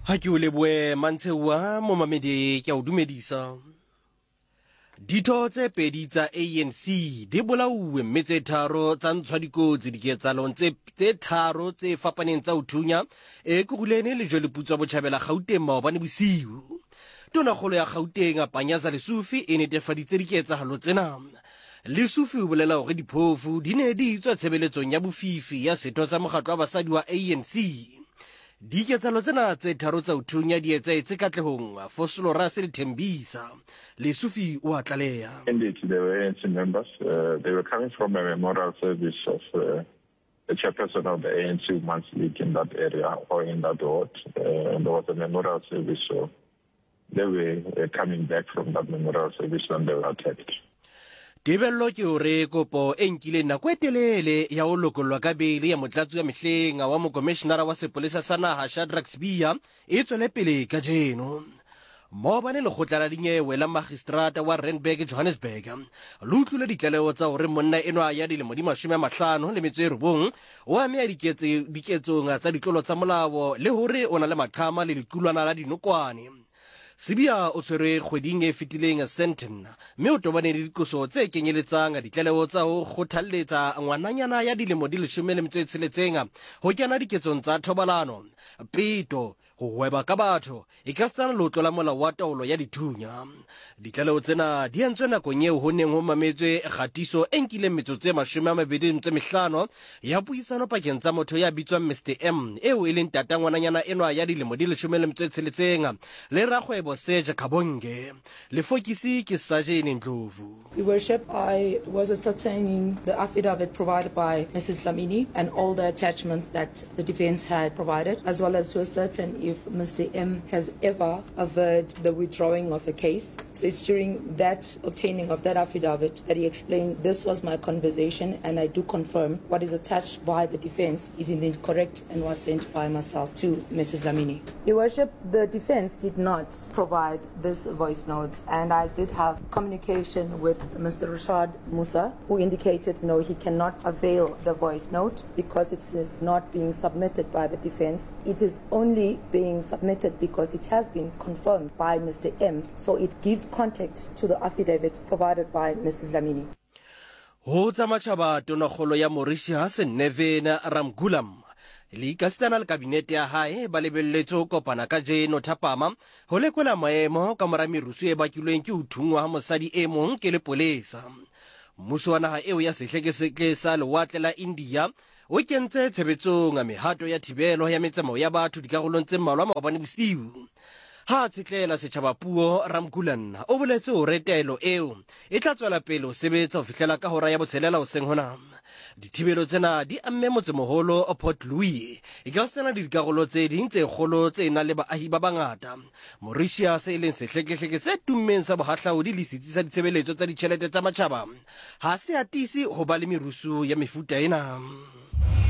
Ha ke o leboe Mantshewa mo mamedi ke a o dumedisa. Ditho tse pedi tsa ANC di bolauwe mme tse tharo tsa ntshwa dikotsi diketsalong tse tharo tse fapaneng tsa uthunya e kurulene le jole putsa botjhabela Gauteng maobane bosiu. Tonakgolo ya Gauteng a Panyaza Lesufi e netefaditse diketsahalo tsena. Lesufi o bolela hore diphofu di ne di tswa tshebeletsong ya bofifi ya setho sa mokgatlo wa basadi wa ANC. Diketsalo tsena tse tharo tsa uthunya di etsahetse katlehong Fosolorus le Thembisa. Lesufi o a tlaleha. Indeed, they were ANC members. They were coming from a memorial service of the chairperson of the ANC Women's League in that area or in that ward. And there was a memorial service, so they were coming back from that memorial service when they were attacked. Tebello ke hore kopo e nkile nako e telele ya ho lokollwa ka beile ya motlatsi wa mehleng wa mokomishenara wa sepolesa sa naha Shadrack Sibiya e tswele pele ka jeno. Maobane lekgotla la dinyewe la magistrata wa Randburg Johannesburg le utlwile ditlaleho tsa hore monna enwa ya dilemo di 59 o amea diketsong tsa ditlolo tsa molao le hore o na le maqhama le lequlwana la dinokwane. Sibiya o tshwere kgweding e fetileng Sandton mme o tobane le dikoso tse kenyeletsang ditlaleho tsa ho kgothalletsa ngwananyana ya dilemo di 16 ho kena diketsong tsa thobalano, peto, ho hweba ka batho e ka sana lotlo la molao wa taolo ya dithunya. Ditlaleho tsena di entswe nakong eo ho neng ho mametswe kgatiso e nkileng metsotso e 25 ya puisano pakeng tsa motho ya bitswang Mr M eo e leng tata ngwananyana enwa ya dilemo di 16 le rakgwebo Serge Kabonge. Lefokisi ke Sajene Ndlovu. Your Worship, I was ascertaining the affidavit provided by Mrs. Lamini and all the attachments that the defense had provided, as well as to ascertain if Mr. M has ever averred the withdrawing of a case. So it's during that obtaining of that affidavit that he explained this was my conversation, and I do confirm what is attached by the defense is indeed correct and was sent by myself to Mrs. Lamini. Your Worship, the defense did not provide this voice note, and I did have communication with Mr. Rashad Musa, who indicated no, he cannot avail the voice note because it is not being submitted by the defense. It is only being submitted because it has been confirmed by Mr. M, so it gives context to the affidavit provided by Mrs. Lamini. Ho tsa matjhaba tonakgolo ya Mauritius Nevena Ramgoolam le ikasitana le kabinete ya hae ba lebelletse ho kopana ka jeno thapama ho lekola maemo ka mora merusu e bakilweng ke uthungwa ha mosadi e mong ke lepolesa. Mmuso wa naha eo ya sehlekeseke sa lewatle la India o kentse tshebetsong a mehato ya thibelo ya metsamao ya batho dikarolong tse mmalwa maobane bosiu. Ha tshitlela setjhaba puo Ramgoolam o boletse hore taelo eo e tla tswela pele ho sebetsa ho fihlela ka hora ya botshelela hoseng hona. Dithibelo tsena di amme motsemoholo Port Louis e ka sena dikarolo tse ding tse kgolo tse nang le baahi ba bangata. Mauritius e leng sehlekehleke se tummeng sa bohahlaodi le setsi sa ditshebeletso tsa ditjhelete tsa matjhaba ha se atisi ho ba le merusu ya mefuta ena.